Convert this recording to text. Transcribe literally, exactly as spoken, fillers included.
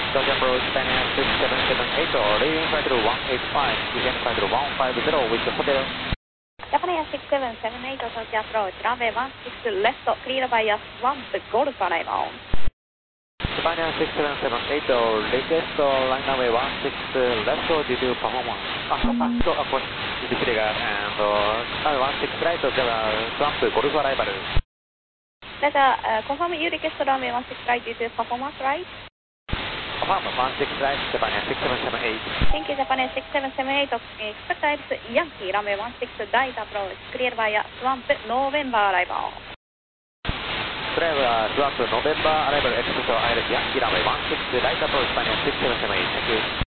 Dodge approach, Spanish six seven seven eight, or leaving flight level one eight five, begin flight level one five zero with the hotel. Japan six seven seven eight, Dodge approach, runway one six left, clear by swamp, Golf arrival. Japan six seven seven eight, latest line runway one six left due to performance. Ah, so of course, disregard and uh, one six right, swamp, Golf arrival. Letter, uh, confirm you request runway one six right due to performance, right? Confirm one six right, Japan six seven seven eight. Thank you, Japan six seven seven eight, expect types Yankee, runway one six right approach, clear via swamp, November arrival. Clear uh, swamp, November arrival, express Yankee runway one six right approach, Japan six seven seven eight. Thank you.